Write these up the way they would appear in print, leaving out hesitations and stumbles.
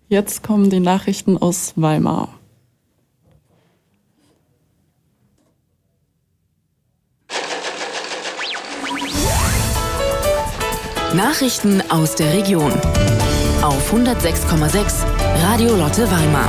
Jetzt kommen die Nachrichten aus Weimar. Nachrichten aus der Region. Auf 106,6 Radio Lotte Weimar.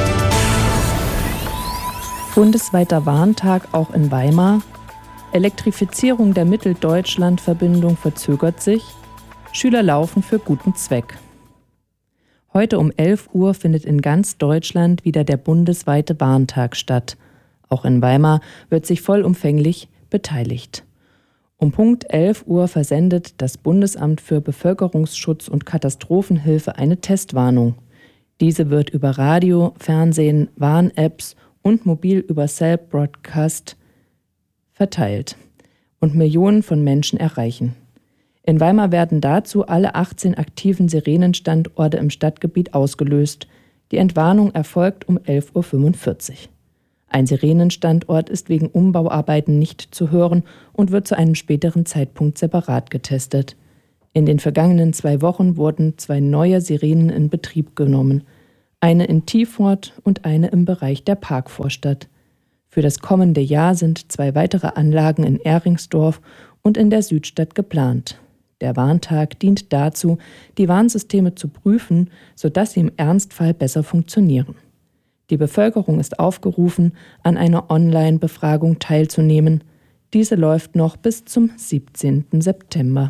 Bundesweiter Warntag auch in Weimar. Elektrifizierung der Mitteldeutschland-Verbindung verzögert sich. Schüler laufen für guten Zweck. Heute um 11 Uhr findet in ganz Deutschland wieder der bundesweite Warntag statt. Auch in Weimar wird sich vollumfänglich beteiligt. Um Punkt 11 Uhr versendet das Bundesamt für Bevölkerungsschutz und Katastrophenhilfe eine Testwarnung. Diese wird über Radio, Fernsehen, Warn-Apps und mobil über Cell Broadcast verteilt und Millionen von Menschen erreichen. In Weimar werden dazu alle 18 aktiven Sirenenstandorte im Stadtgebiet ausgelöst. Die Entwarnung erfolgt um 11.45 Uhr. Ein Sirenenstandort ist wegen Umbauarbeiten nicht zu hören und wird zu einem späteren Zeitpunkt separat getestet. In den vergangenen 2 Wochen wurden 2 neue Sirenen in Betrieb genommen. Eine in Tiefort und eine im Bereich der Parkvorstadt. Für das kommende Jahr sind 2 weitere Anlagen in Ehringsdorf und in der Südstadt geplant. Der Warntag dient dazu, die Warnsysteme zu prüfen, sodass sie im Ernstfall besser funktionieren. Die Bevölkerung ist aufgerufen, an einer Online-Befragung teilzunehmen. Diese läuft noch bis zum 17. September.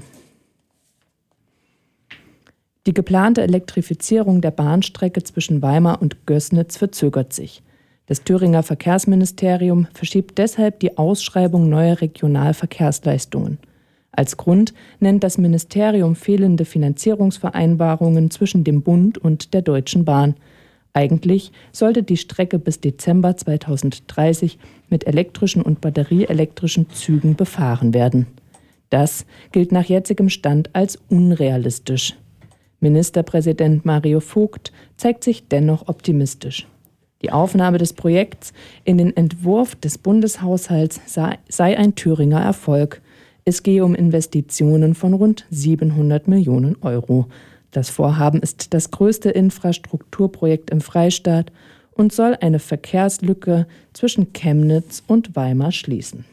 Die geplante Elektrifizierung der Bahnstrecke zwischen Weimar und Gößnitz verzögert sich. Das Thüringer Verkehrsministerium verschiebt deshalb die Ausschreibung neuer Regionalverkehrsleistungen. Als Grund nennt das Ministerium fehlende Finanzierungsvereinbarungen zwischen dem Bund und der Deutschen Bahn. Eigentlich sollte die Strecke bis Dezember 2030 mit elektrischen und batterieelektrischen Zügen befahren werden. Das gilt nach jetzigem Stand als unrealistisch. Ministerpräsident Mario Vogt zeigt sich dennoch optimistisch. Die Aufnahme des Projekts in den Entwurf des Bundeshaushalts sei ein Thüringer Erfolg. Es gehe um Investitionen von rund 700 Millionen Euro. Das Vorhaben ist das größte Infrastrukturprojekt im Freistaat und soll eine Verkehrslücke zwischen Chemnitz und Weimar schließen.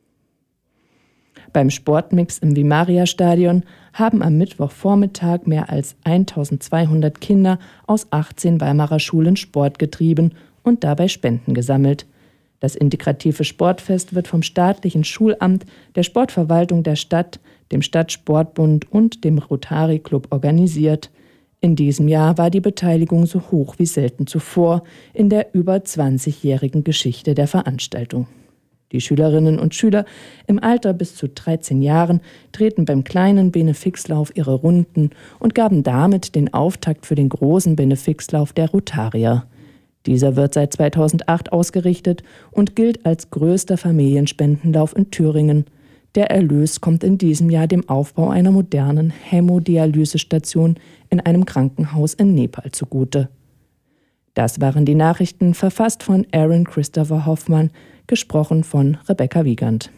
Beim Sportmix im Vimaria-Stadion haben am Mittwochvormittag mehr als 1200 Kinder aus 18 Weimarer Schulen Sport getrieben und dabei Spenden gesammelt. Das integrative Sportfest wird vom staatlichen Schulamt, der Sportverwaltung der Stadt, dem Stadtsportbund und dem Rotary Club organisiert. In diesem Jahr war die Beteiligung so hoch wie selten zuvor in der über 20-jährigen Geschichte der Veranstaltung. Die Schülerinnen und Schüler im Alter bis zu 13 Jahren drehten beim kleinen Benefixlauf ihre Runden und gaben damit den Auftakt für den großen Benefixlauf der Rotarier. Dieser wird seit 2008 ausgerichtet und gilt als größter Familienspendenlauf in Thüringen. Der Erlös kommt in diesem Jahr dem Aufbau einer modernen Hämodialysestation in einem Krankenhaus in Nepal zugute. Das waren die Nachrichten, verfasst von Aaron Christopher Hoffmann, gesprochen von Rebecca Wiegand.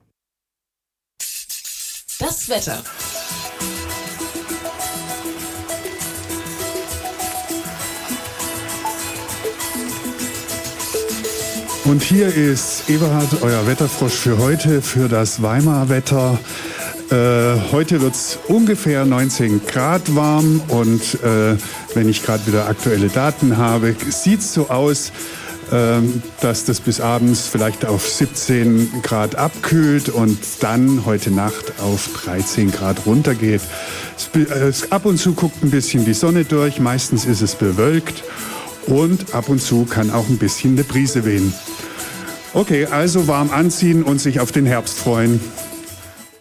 Das Wetter. Und hier ist Eberhard, euer Wetterfrosch für heute, für das Weimar-Wetter. Heute wird es ungefähr 19 Grad warm und wenn ich gerade wieder aktuelle Daten habe, sieht es so aus, dass das bis abends vielleicht auf 17 Grad abkühlt und dann heute Nacht auf 13 Grad runtergeht. Ab und zu guckt ein bisschen die Sonne durch, meistens ist es bewölkt und ab und zu kann auch ein bisschen eine Brise wehen. Okay, also warm anziehen und sich auf den Herbst freuen.